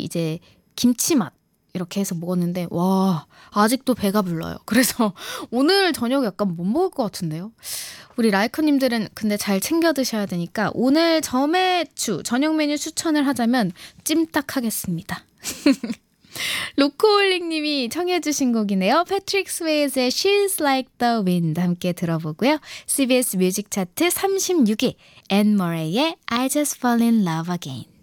이제 김치맛 이렇게 해서 먹었는데 와 아직도 배가 불러요. 그래서 오늘 저녁 약간 못 먹을 것 같은데요. 우리 라이커님들은 근데 잘 챙겨 드셔야 되니까 오늘 점액추 저녁 메뉴 추천을 하자면 찜닭 하겠습니다. 로코홀릭님이 청해 주신 곡이네요. 패트릭 스웨이즈의 She's Like the Wind 함께 들어보고요. CBS 뮤직 차트 36위 앤 머레이의 I Just Fall in Love Again.